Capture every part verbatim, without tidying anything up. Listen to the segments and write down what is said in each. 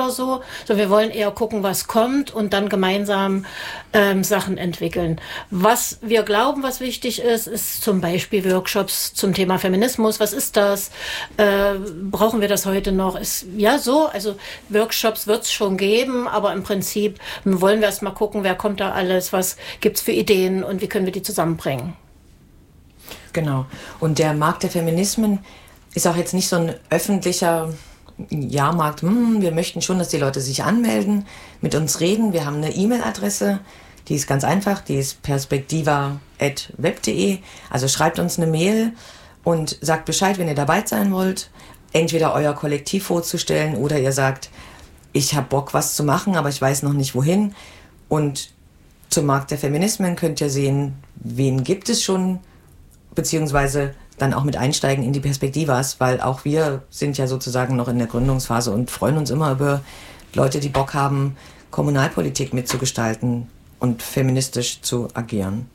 oder so. So, wir wollen eher gucken, was kommt und dann gemeinsam ähm, Sachen entwickeln. Was wir glauben, was wichtig ist, ist zum Beispiel Workshops zum Thema Feminismus. Was ist das? Äh, brauchen wir das heute noch? Ist, ja, so, also Workshops wird es schon geben, aber im Prinzip wollen wir erst mal gucken, wer kommt da alles, was gibt's für Ideen und wie können wir die zusammenbringen. Genau. Und der Markt der Feminismen ist auch jetzt nicht so ein öffentlicher Jahrmarkt. Hm, wir möchten schon, dass die Leute sich anmelden, mit uns reden. Wir haben eine E-Mail-Adresse, die ist ganz einfach, die ist perspektiva at web punkt de. Also schreibt uns eine Mail und sagt Bescheid, wenn ihr dabei sein wollt. Entweder euer Kollektiv vorzustellen oder ihr sagt, ich habe Bock, was zu machen, aber ich weiß noch nicht wohin. Und zum Markt der Feminismen könnt ihr sehen, wen gibt es schon, beziehungsweise dann auch mit einsteigen in die Perspektivas, weil auch wir sind ja sozusagen noch in der Gründungsphase und freuen uns immer über Leute, die Bock haben, Kommunalpolitik mitzugestalten und feministisch zu agieren.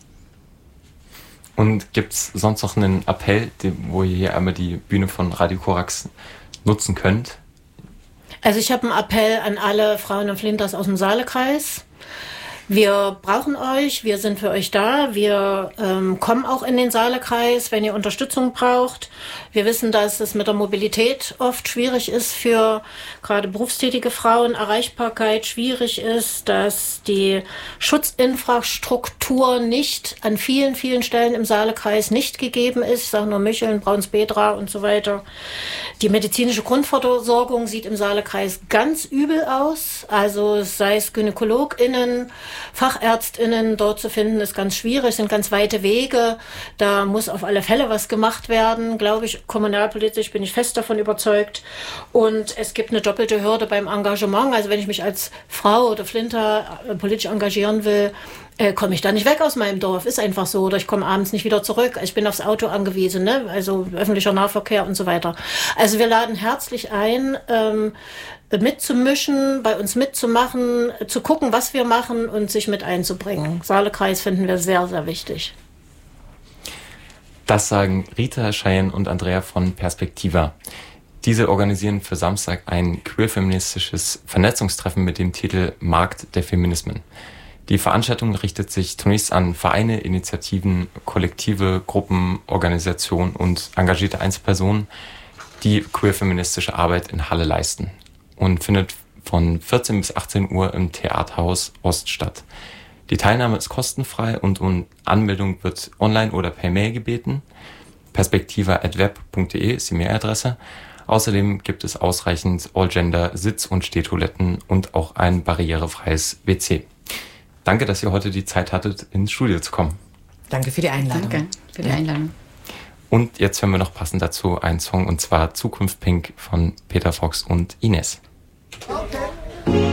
Und gibt es sonst noch einen Appell, wo ihr hier einmal die Bühne von Radio Korax nutzen könnt? Also ich habe einen Appell an alle Frauen und Flinters aus dem Saalekreis. Wir brauchen euch, wir sind für euch da, wir ähm, kommen auch in den Saalekreis, wenn ihr Unterstützung braucht. Wir wissen, dass es mit der Mobilität oft schwierig ist für gerade berufstätige Frauen, Erreichbarkeit schwierig ist, dass die Schutzinfrastruktur nicht an vielen, vielen Stellen im Saalekreis nicht gegeben ist. Ich sage nur Micheln, Braunsbedra und so weiter. Die medizinische Grundversorgung sieht im Saalekreis ganz übel aus, also sei es GynäkologInnen, FachärztInnen dort zu finden, ist ganz schwierig, sind ganz weite Wege. Da muss auf alle Fälle was gemacht werden, glaube ich. Kommunalpolitisch bin ich fest davon überzeugt. Und es gibt eine doppelte Hürde beim Engagement. Also wenn ich mich als Frau oder Flinter äh, politisch engagieren will, äh, komme ich da nicht weg aus meinem Dorf. Ist einfach so. Oder ich komme abends nicht wieder zurück. Ich bin aufs Auto angewiesen, ne? Also öffentlicher Nahverkehr und so weiter. Also wir laden herzlich ein, ähm, mitzumischen, bei uns mitzumachen, zu gucken, was wir machen und sich mit einzubringen. Saalekreis finden wir sehr, sehr wichtig. Das sagen Rita, Cheyenne und Andrea von Perspektiva. Diese organisieren für Samstag ein queer-feministisches Vernetzungstreffen mit dem Titel Markt der Feminismen. Die Veranstaltung richtet sich zunächst an Vereine, Initiativen, Kollektive, Gruppen, Organisationen und engagierte Einzelpersonen, die queer-feministische Arbeit in Halle leisten, und findet von vierzehn bis achtzehn Uhr im Theaterhaus Ost statt. Die Teilnahme ist kostenfrei und um Anmeldung wird online oder per Mail gebeten. perspektiva at web punkt de ist die Mailadresse. Außerdem gibt es ausreichend All-Gender Sitz- und Stehtoiletten und auch ein barrierefreies W C. Danke, dass ihr heute die Zeit hattet, ins Studio zu kommen. Danke für die Einladung. Danke für die Einladung. Und jetzt hören wir noch passend dazu einen Song, und zwar Zukunft Pink von Peter Fox und Ines. Okay.